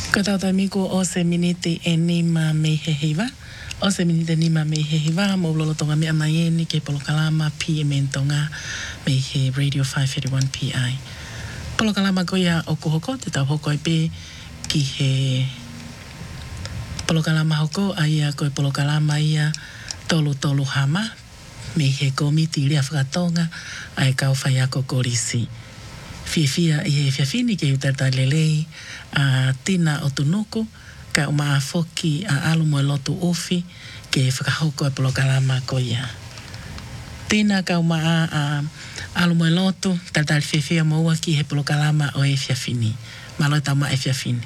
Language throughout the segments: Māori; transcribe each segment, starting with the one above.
Ko tauta miku o se miniti e nima me he hiva. O se miniti nima me he hiva. Mo lolo tonga mea mai eni ke Polokalama pi e mentonga me he Radio 531 PI. Polokalama ko ia o kuhoko te tau hoko e pe ki he Polokalama hoko a ia ko e Polokalama ia tolu hama me he komiti lia whakatonga a e kau whai ako korisi. Fia i he fiafini ke utata lelei a tina o tunuku ka o maa foki a alu mo lotu ofi ke whakahoko e Polokalama ko ia. Tina ka o maa a alu mo lotu tatari fia maua ki he Polokalama o e fiafini. Maloi tau maa e fiafini.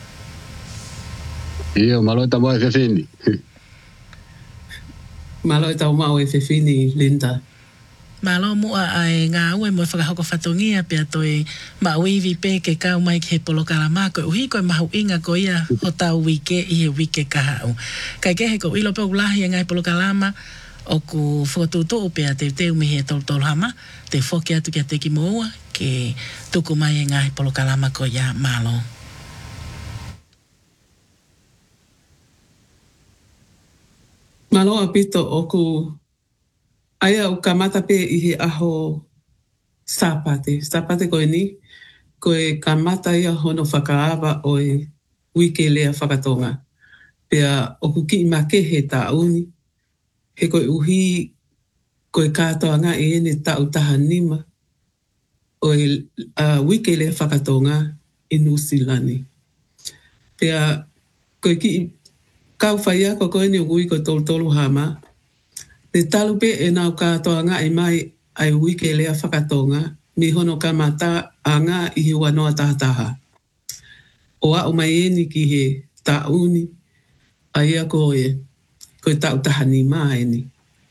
Ia, maloi tau maa e fiafini. Maloi tau maa o e fiafini, Linda. Malo mua ai ngā ue mo whakahoko whatongia pia toi mauivi pe ke kau mai ki he Polokalama ko uhi koe mahu inga ko ia ho tau wike i he wike kahau. Kai ke he ko ilo pe ulahi e ngai Polokalama o ku whakatutu pia te teu mi he tolu hama te whoki atu kia te ki moua ke tuku mai e ngai Polokalama ko ia malo. Malo apito o ku aia o kamata pe i he aho sapate. Sapate koe ni, koe kamata ia hono whakaawa o e wike lea whakatonga. Pea o kuki ma ke he tauni, he koe uhi koe katoa ngā e ene tau taha nima o e wike lea whakatonga i Nusilani. Pea koe ki kau whaia ko koe ni o kui ko tolu hama, te talu pe e nau katoa ngā e mai ai wike lea whakatonga, mi hono kamata a ngā i he wanoa tahataha. O a o mai eni ki he tauni, a ia koe tau taha ni mai ni.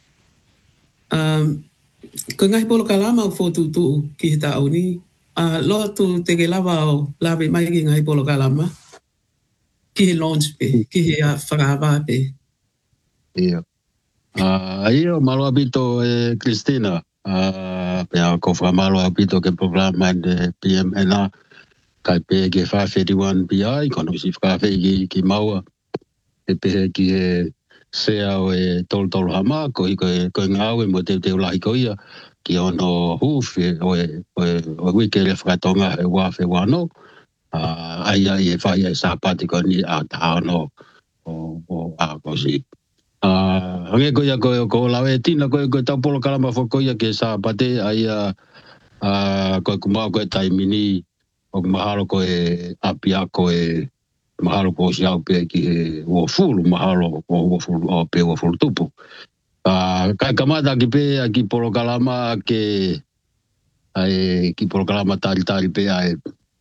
Ko ngai Polokalama o whotutu ki he tauni, loa tu te ke lawa o lawe mai ki ngai Polokalama, ki he launch pe, ki he whakawa pe. Ia. Ia, malo apito e Christina. Pea ko whamalo apito ke programa de PMNA kai pe ke 531 PI kono si whakawhi ki maua e pehe ki e sea o e tolu hama ko i koe ngāwe mo te ulahi ko ia ki ono hufi o e wike le whakatonga e wafe wano aia i e whai e sāpati ko ni a tāno o a kosi. Hange ko ia ko lawe tina ko tau Polokalama whako ia ke sāpate aia ko kumau ko e taimini o mahalo ko e apia ko e mahalo ko si au pe ki he uofulu mahalo o uofulu o pe uofulu tupu. Kai kamata ki pe ki Polokalama ke ki Polokalama tari pe ai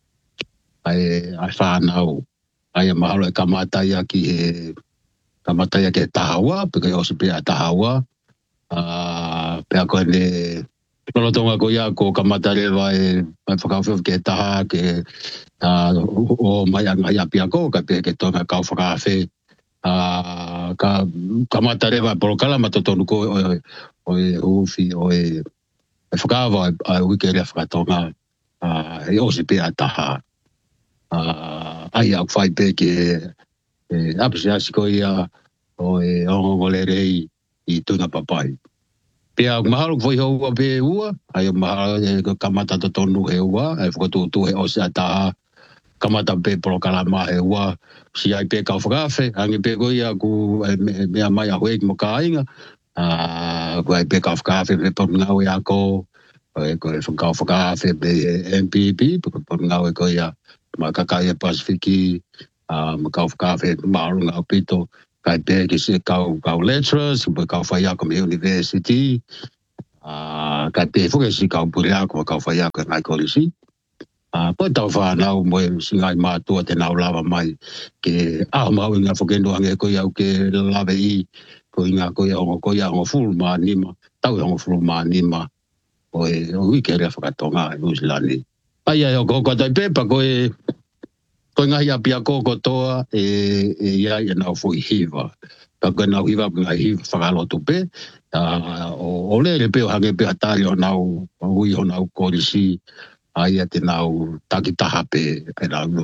whanau ai mahalo e kamata ia ki he kamata ia ke tahawa pe kai osi pe a tahawa pe a koe ne Polotonga ko ia ko kamata rewa e whakawhiu ke taha ke o mai anga ia pia ko ka pe ke tonga kau whakawhi ka kamata rewa Polokalama totonu ko o e uwhi o e whakawa a wike rea whakatonga e osi pe a taha ai au whai pe ke apisi asi ko ia o e ongole rei i tuna papai. Pea mahalo foi hoa pe ua, ai mahalo e kamata tonu he ua, ai whakatutu he osi a taha kamata pe Polokalama he ua, si ai pe kau whakawhi, hangi pe ko ia ku mea mai a hoi ki mo ka inga, ku ai pe kau whakawhi pe Porungau e ako, ko e kau whakawhi pe MPP, pe Porungau e ko ia ma kakai e Pasifiki, ma kau whakawhi pe Marungau Pito, kai pe ki se kau lecturers, pe kau whai ako me university, kai pe whuke si kau puri ako kau whai ako ngai kolisi. Po tau whanau mo e singai mātua te nau lawa mai ke mau inga whakendo hange ko iau ke lawe i ko inga ko ia hongo fulu maa nima, tau hongo fulu maa nima o wike rea whakatonga e Nusilani. Ai o ko tai pepa ko ngahi apia ko toa ia i nau fui hiva. Ka nau hiva ngai hiva whakalotu pe. O lere pe o hange pe hatari o nau hui o nau korisi ai te nau takitaha pe e nau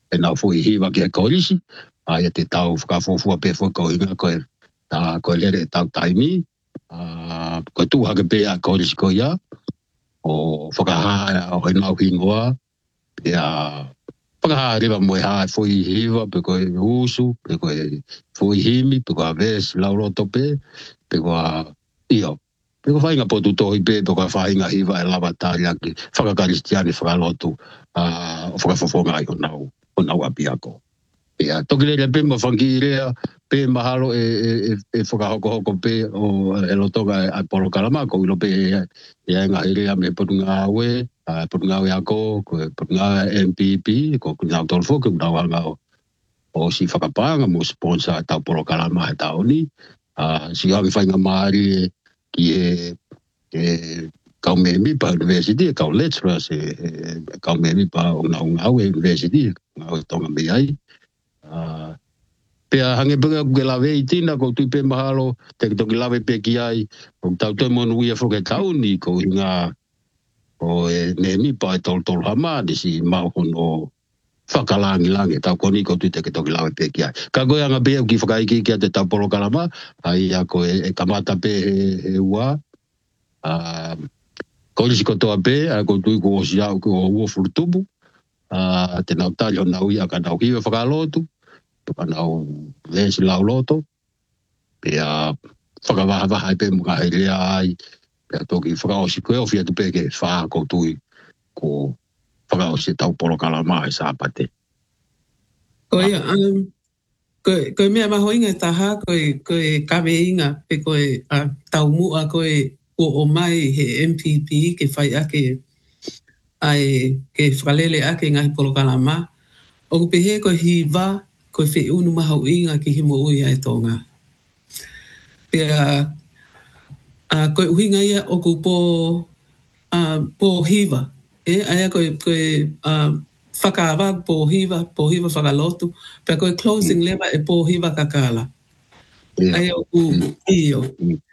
e nau fui hiwa ki e korisi, ia te tau whakafofua pe whakaoinga koe lere tau taimi, koe tūhake pe a korisi ko ia, o whakahaa o he nau hingoa, ia whakahaa rewa moe haa fui hiwa, pe koe usu, pe koe fui himi, pe koe ves lauroto pe koe iyo. Pe koe whainga potu tohi pe koe whainga hiwa e lawa tāri aki, whakakaristiani whakalotu, o whakafofonga ai o nau api ako. Ia, toki lere pe ma whanki rea, pe mahalo e whakahoko pe o e lotonga e Polo Kalama, ko ilo pe e ngā area me porunga awe, porunga awe ako, ko porunga MPP, ko kunau tolfo, ko kunau anga o si whakapanga mo sponsor tau Polo Kalama e tau ni, si hawi whainga maari ki kau memi pa university, kau lecturers kau memi pa o ngau university, ngau tonga me ai. Pea hange bunga ke lawe i tina ko tui pe mahalo te toki lawe pe ki ai o tau toi monu ia whoke tauni ko inga o ne mi pa e tol hama si mau hono whakalangi tau koni ko tui te toki lawe pe ki ai ka koe anga pe ki whakaiki ki a te tau Polo Kalama ai ako e kamata pe e ua ko isi kotoa pe a ko tui ko osi au ko ua furutubu te nau tali o nau ia ka nau hiwe whakalotu nau lesi lauloto pea whakawaha pe mga herea ai pea toki whakaosi koe o fia tu pe ke wha ko tui ko whakaosi tau Polo Kalama e sāpate. Koe mea mahoinga taha koe kawe inga pe koe tau mua koe o mai he MPP ke whai ake ai ke whalele ake ngahi Polo Kalama o pehe koe hiwa koe whi unu mahau inga ki himo ui ai tonga. Pea koe uhinga ia o ku po hiwa. Aia koe whakaawa po hiwa whakalotu. Pea koe closing leva e po hiwa kakala. Aia o ku iyo.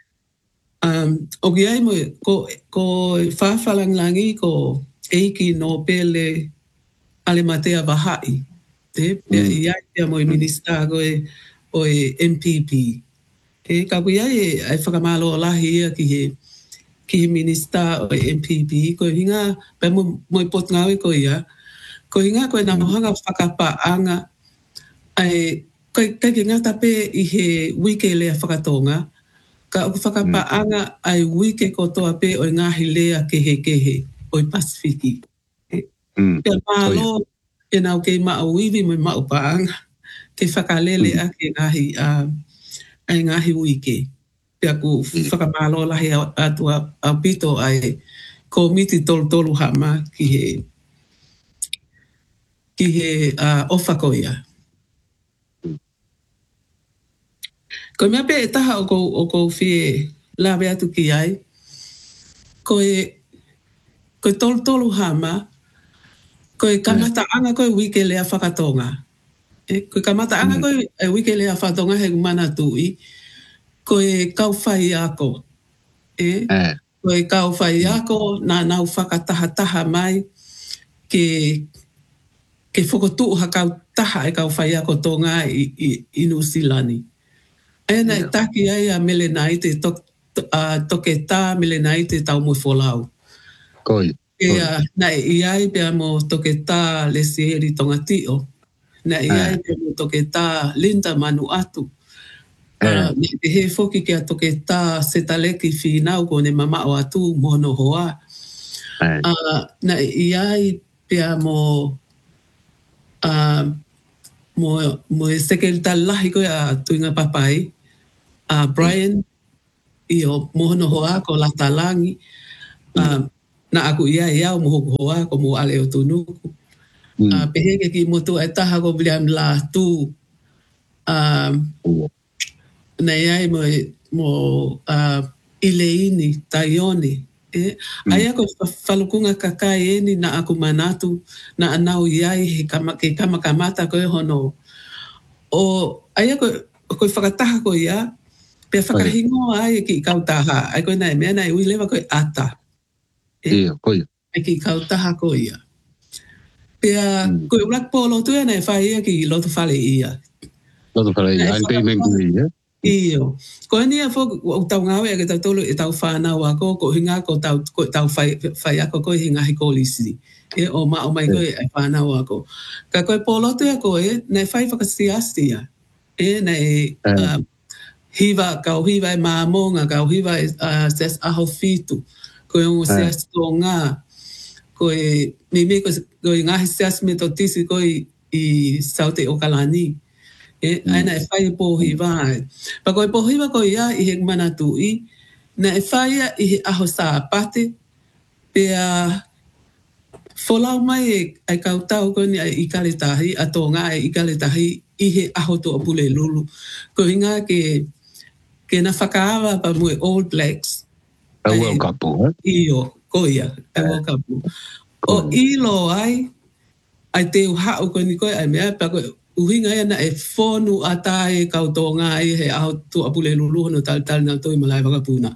O ki ai moe ko whawhalanglangi ko eiki no pele ale matea wahai. Pea iai pea moe minista o MPP. Ka kui ai ai whakamalo lahi ia ki he minista o MPP. Ko hinga, pea moe pot ngawe ko ia. Ko hinga koe na mohanga whakapaanga. Kai ki ngata pe i he wike lea whakatonga. Ka o whakapaanga ai wike kotoa pe o ngahi lea kehe o Pasifiki. Pea malo e nau kei mauiwi mo maupaanga ke whakalele ake ngahi wike. Pea ku whakamalo lahi atua pito ai komiti tolu hama ki he ofa koia. Ko mea pe e taha o kou fie lawe atu ki ai. Koe tolu hama koe kamata anga koe wike lea whakatonga. Koe kamata anga koe wike lea whakatonga he mana tui. Koe kau whai ako. Koe kau whai ako na nau whakataha mai ke whakotu kau taha e kau whai ako tonga i Nusilani. Ena e taki ai a mele te toke tā mele te tau mo wholau. Koi. Na iai pia mo toke tā le sieri tonga tio. Na iai pia mo toke tā Linda Manuatu. Ne he foki kia toke tā setaleki whinau ko ne mama o atu mono hoa. Na iai pia mo e sekelita lahi ko a tuinga papai. Brian i o mono hoa ko latalangi. Na aku ia o moho hoa ko mo ale o tunuku. Peheke ki motu e taha ko William la tu. Na iai mo Ileini, Taione. Aia ko whalukunga kakai eni na aku manatu na anau iai ke kamakamata ko e hono. O aia ko whakataha ko ia. Pea whakahingo ai ki kautaha. Ai koe nai mea nai uilewa koe ata. Koi. Ai ki kautaha ko ia. Pea koe ulak polo tu e nei whai ia ki loto whale ia. Loto whale ia, an payment ia. Iyo. Ko ni a fo o tau ngawe ke tau tolu e tau whanau ako ko hinga ko tau whai ako ko hinga hi kolisi. E o mai ko e whanau ako. Ka koe polo tu e ko e nei whai whakasiastia. E nei hiva, kau hiva e māmonga, kau hiva e ses aho fitu. Ko e o sias tō ngā. Ko e mimi ko e ngahi sias me tō tisi ko i saute o kalani. Aina e whai pōhiwa e. Pa koe pōhiwa ko ia i he mana tui, na e whai i he aho sāpate, pea wholau mai e kautau ko ni i kaletahi, a tō ngā e i kaletahi i he aho tō apule lulu. Ko hinga ke na whakaawa pa mue All Blacks. A World Cup, Iyo, ko ia, a World Cup. O ilo ai te uhau ko ni koe ai mea, pa koe uhinga ia na e whonu ata e kautonga e he aho tu apule lulu no tal na toi malai wakapuna.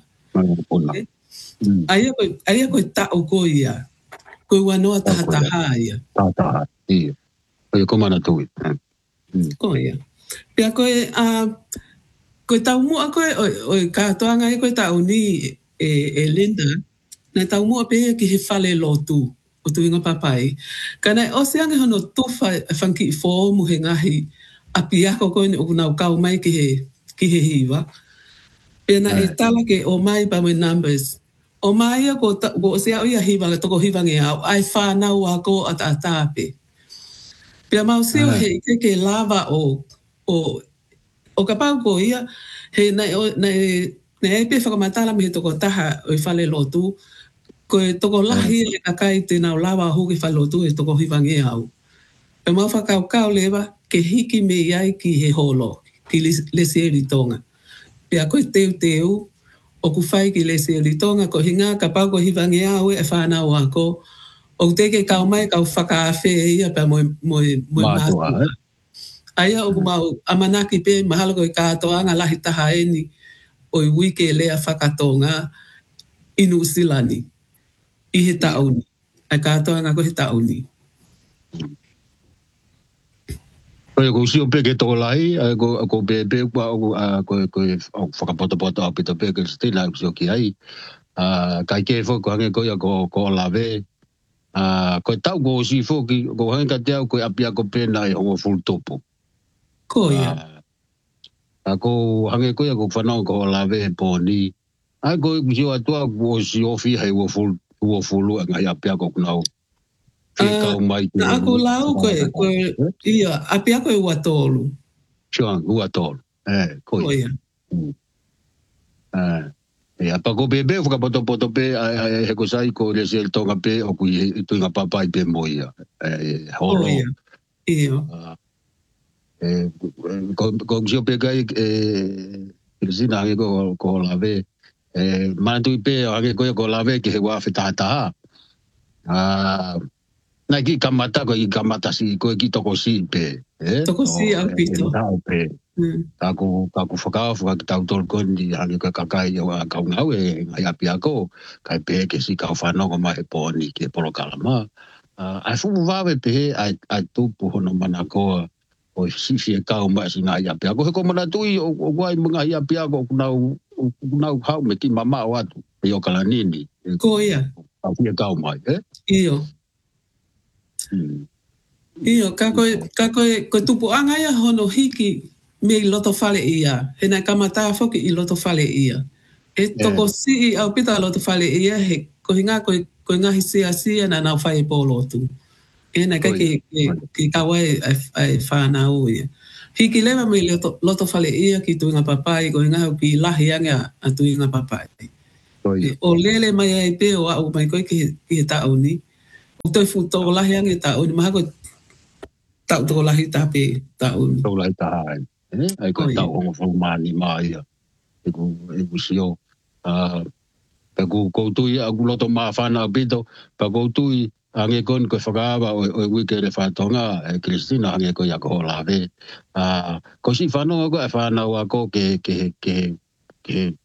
Aia koe tau ko ia. Koe wanoa taha ia. Taha, ia. Koe komana tui. Ko ia. Pea koe tau mua koe, o katoanga e koe tau ni e Linda, na tau mua pe ki he whale lotu. O tuinga papai. Kana o se ange hono tufa whanki i fōmu he ngahi a piako koe ni o kunau kau mai ki he hiwa. Pena e tala ke o mai pa mai numbers. O mai a ko o se au ia hiwa toko hiwa nge au. Ai whanau a ko at atape. Pea mau seo he ke lava o kapau ko ia he na e pe whakamatala me he toko taha o i whale lotu. Ko e toko lahi e kakai te nau lawa hoki whalotu e toko hiwangi au. E mau whakau lewa ke hiki me iai ki he holo, ki lesi e ritonga. Pea koe teu, o ku whai ki lesi e ritonga, ko hinga ka pau ko hiwangi au e whanau ako, o teke kau mai kau whakaafe e ia pea moe mātua. Aia o ku mau amanaki pe mahalo ko i kātoanga lahi taha eni o i wike lea whakatonga inu silani. I he tauni. Ai kātoa ngā ko he tauni. Koe ko si o peke toko lai, ko pepe kua ko whakapoto au pita peke stina si o ki ai. Kai ke fo ko hange koia ko lave. Koe tau ko si fo ki ko hange ka te au koe apia ko pena i hongo full topo. Koia. Ko hange koia ko whanau ko lave po ni. Ai ko si o atua ko si ofi hei wo full ua fulu ngai apia ko kunau. Na ako lau koe ia apia koe ua tolu. Sure, ua tolu. Koe. Apa ko bebe whakapoto pe he ko sai ko le sel tonga pe o kui tuinga papai pe moia. Holo. Ia. Ko sio pe kai sina nge ko lave. Mana tui pe ake koe ko lawe ki he wafe taha. Nai ki kamata ko i kamata si koe ki toko si pe. Toko si au pito. Kako whakaafu ki tau tolu kondi hangi koe kakai o kau ngau e ngai api ako. Kai pe ke si kau whanoko mai he pōni ki e polo kalama. Ai fumu wawe pe he ai tupu hono mana koa. O si e kau mai si ngai api ako. He ko mana tui o wai mga i api ako kunau hau me ki mama o atu e o kalanini. Ko ia. Au fia kau mai, Iyo. Iyo, ka koe tupu anga ia hono hiki me i loto whale ia. He nai kamata whoki i loto whale ia. E toko si i au pita loto whale ia he ko hinga koe ngahi sia na nau whai po lotu. E nai kai ki kawai ai whanau ia. Hiki lewa me loto whale ia ki tuinga papai, ko hinga ki lahi anga a tuinga papai. O lele mai ai pe o au mai koe ki he tauni. O toi fu tō lahi anga tauni, maha koe tau tō lahi tape tauni. Tō lahi taha ai. Ai koe tau hongo whaumani mai ia. E ku sio. Pa ku tui a ku loto maa whana pito, pa ku tui hange kon koe whakaawa o wike le whatonga, Kristina hange koe ako lawe. Ko si whanonga koe whanau ako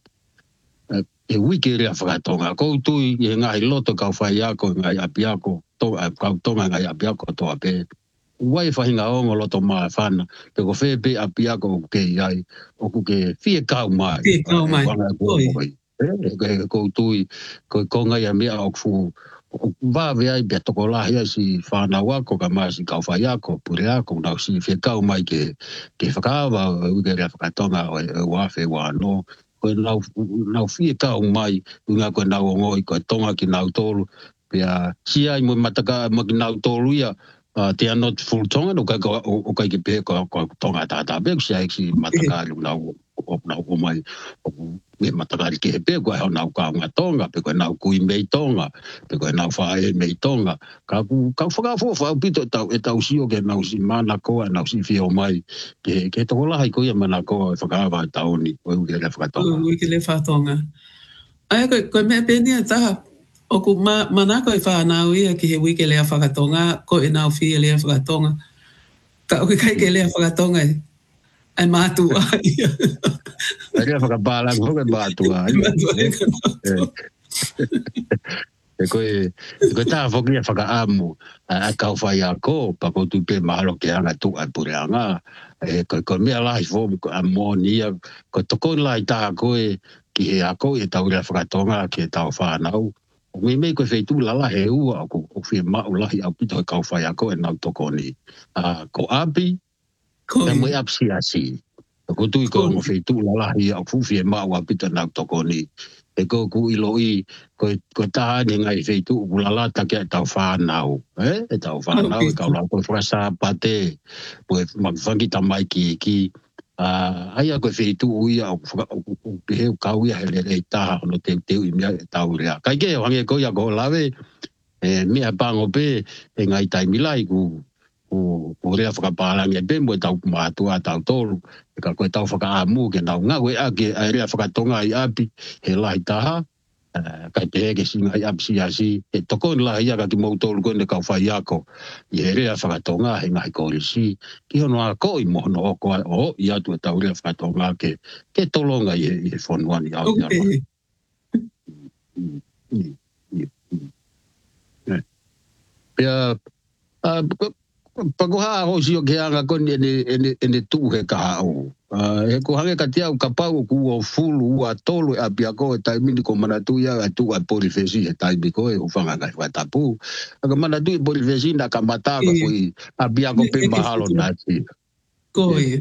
ke wike le whakatonga. Ko tui i ngahi loto kau whai ako, ngai api ako, tonga ngai apia ko to ape wai whahinga o ngoloto maa whana pe ko whepe apia ko ke iai o ku ke fie kau mai Fie kau mai. ko tui ko ngai a mea o ku va vea i bia toko lahi si whana wako ka maa si kau whai ako pure ako nau si fie kau mai ke whakaawa uke rea whakatonga o wafe wano ko nau fie kau mai unga ko nau ngoi ko tonga ki nau tolu pia si ai mo mataka mo ki nau tolu ia te anot full tonga no ka o ka ki pe ko tonga tata be si ai si mataka nau o mai me mataka ki pe ko ha nau ka nga tonga pe ko nau ku me tonga pe ko nau fa me tonga ka whaka fofa pito tau e tau si o ke nau si mana ko nau si fio mai ke to la hai ko ia mana ko whaka va tau ni o ke le whakatonga o ke le whakatonga ai ko me penia ta o ku manako e whanau ia ki he wike lea whakatonga, ko e nau whia lea whakatonga. Ka o kai ke lea whakatonga ai mātua ia. Ai lea whakapālang hoke mātua. Koe tā whokia whakaamu a kau whai a ko, pako tu pe mahalo ke anga tu ai pureanga. Ko mea lahi whomu a mōnia, ko toko lai tā koe ki he a ko e tau lea whakatonga ke tau whanau. Me koe whaitu lala he ua o whi mau lahi au pito kau whai ako e nau toko ni. Ko api, e mui apsi asi. Ko tui ko mo whaitu lala hi au whi mau au pito nau toko ni. E ko ku ilo i, ko taha ni ngai whaitu u lala take e tau whanau. E tau whanau e kau lau koe whakasa pate. Poe whangi tamai ki ai a koe whaitu ui au peheu kau ia hele rei taha no teu i mea tau rea. Kai ke hange ko ia ko lawe mea pango pe e ngai taimilai ku rea whakapālangi e pe mo e tau mātua tau tolu e ka koe tau whakaamu ke nau ngau e ake a rea whakatonga i api he lahi taha kai pehe ke singa i apsi asi e toko ni lahi aka ki mou tolu koe ne kau whai ako i he rea whakatonga he ngai kōrisi ki hono a ko i mohono o koa o i atu e tau rea whakatonga ke tolonga i he whonuani au i arwa. Pea pakoha ho si o ke anga koni ene tu he ka au. He ko hange ka tia ka pau ku o fulu ua tolu e apia ko e taimini ko manatu ia e tu a polifesi e taimi ko e ufanga kai watapu. Aga manatu i polifesi na ka mata ka kui apia ko pe mahalo nati. Koi.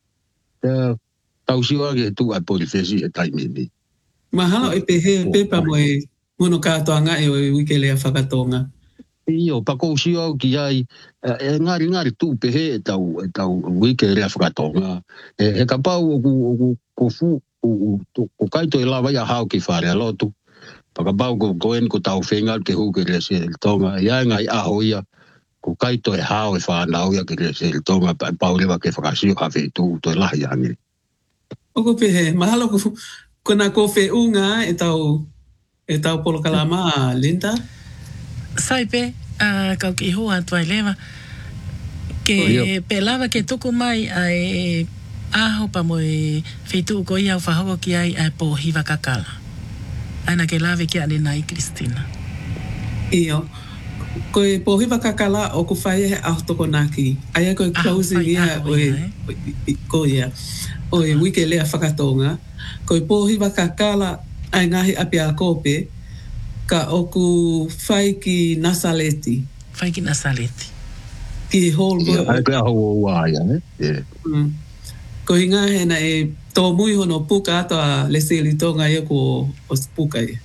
Tau siwa ke tu a polifesi e taimini. Mahalo e pe pa mo e mono katoanga e o wike lea whakatonga. Io, pako usio ki ai, ngari tu pehe e tau wike rea whakatonga. He ka pau ko fu, ko kaito e lawa ia hao ki whare alotu. Paka pau ko en ko tau whenga ke huke rea se tonga. Ia ngai aho ia, ko kaito e hao e whanau ia ke rea se tonga. Pau rewa ke whakasio hawhi tu to e lahi angi. Oko pehe, mahalo ko na ko unga e tau polokalama, Linda? Saipe, kau ki hoa tuai lewa, ke pelawa ke tuku mai ai aho pa mo e whetu ko ia u whahoko ki ai ai po hiwa kakala. Aina ke lawe ki ane nai Kristina. Iyo, ko e po hiwa kakala o ku whai e aho toko naki. Ai ko e closing ia ko ia. O e wike lea whakatonga. Ko e po hiwa kakala ai ngahi apia kope. Ka oku whai ki Nasaleti. Whai ki Nasaleti. Ki holgo. Ai ka ho waia, Ko hinga hena e tō mui hono puka atoa le seli tonga ia ko o puka ia.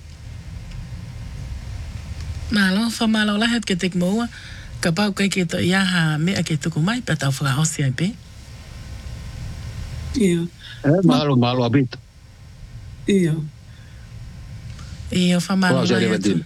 Malo, whamalo lahat ke tek moua, ka pau kai ke to iaha mea ke tuku mai, pa tau whakahosi ai pe. Ia. Malo abito. Ia. Ia whamalo lai atu.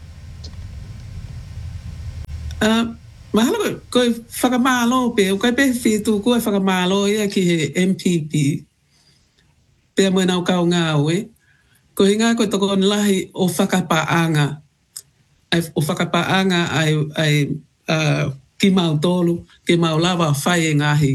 Mahalo ko whakamalo pe, o kai pe whitu ko e whakamalo ia ki he MPP. Pea moe nau kau ngā oe. Ko hinga ko toko lahi o whakapaanga. O whakapaanga ai ki mau tolu, ki mau lawa whai e ngahi.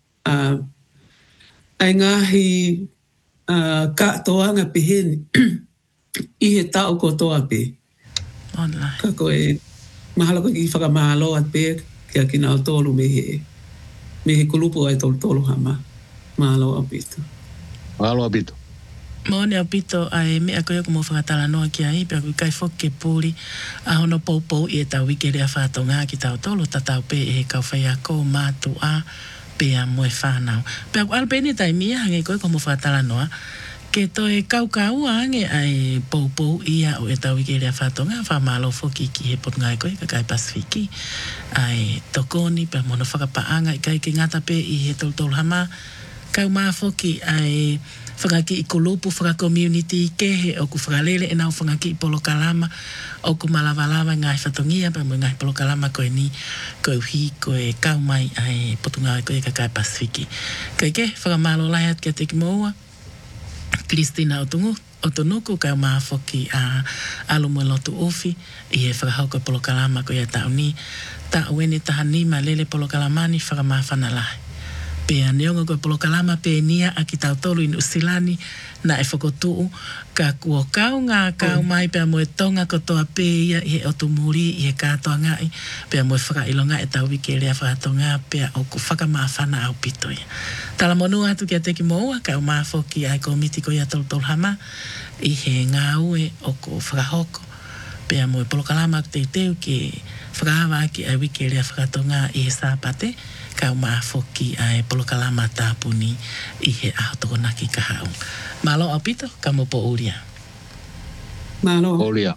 Ai ngahi katoanga piheni. I he tau ko toa pe. Online. Ka koe Mahalo ko ki whakamahalo at pe kia kina o tolu me he kulupu ai tolu hama. Mahalo a pito. Mahalo a pito. Mone au pito ai mea koe ko mo whakatala noa ki ai, pia kui kai whoke ke pūri, a hono pou i e tau wike rea whātonga ki tau tolu, tatau pe e kau whai a ko mātu a pia moe whānau. Pia ku alpeni tai mia hange koe ko mo whakatala noa, ke to e kau hange ai pou ia o e tau wike rea whātonga, whamalo whoki ki he potunga e koe, ka kai Pasifiki, ai tokoni, pia mono whakapaanga i kai ki ngata pe i he tolu hama, kau maa whoki ai whakaki i kulupu, whaka-community kehe, o ku whakalele e nau whakaki i Polokalama, o ku malawalawa ngai whatongia, pa mo ngai Polokalama koe ni, koe uhi, koe kaumai ai potunga koe kakai Pasifiki. Kai ke, whakamalo laiat kia teki moua, Kristina Otunuku, kau maa whoki a alumo lotu ofi, i he whakahau koe Polokalama koe a tauni, ta uene taha ni ma lele Polokalamani, whakamaa whanalahi. Pea neonga koe Polokalama pe nia a ki tau tolu in Usilani na e whakotuu ka kua kau ngā kau mai pea moe tonga kotoa pe ia i he otumuri i he kātoa ngai pea moe whakailonga e tau wike rea whakatonga pea o ku whakamāwhana au pito ia. Tala monu atu kia teki moua kau māwhoki ai komiti ko ia tolu hama i he ngā ue o ku whakahoko pea moe Polokalama te teu ki whakahawa ki ai wike rea whakatonga i he sāpate kau maafoki ai Polokalama tāpuni i he ahotokonaki ka hau. Malo au pito, ka mo po uria. Malo. Uria.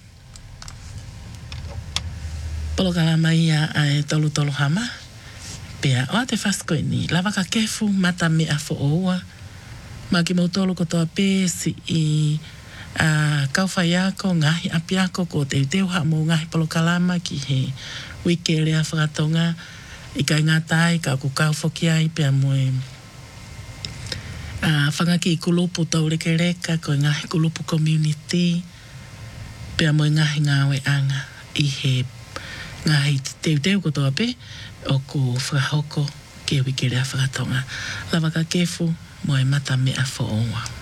Polokalama ia ai tolu hama. Pea o te whaskoi ni, lawa ka kefu mata mea fo oua. Ma ki mo tolu kotoa pēsi i kau whai ako, ngahi api ako ko te teuha mo ngahi Polokalama ki he wike rea whakatonga. I kai ngā tai, ka ku kau whoki ai, pia moe whangaki i kulupu tau reke reka, koe ngahi kulupu community, pia moe ngahi ngāwe anga, i he ngahi teu kotoa pe, o ku whakahoko, ke wike rea whakatonga. Lawa ka kefu, moe mata mea fo oua.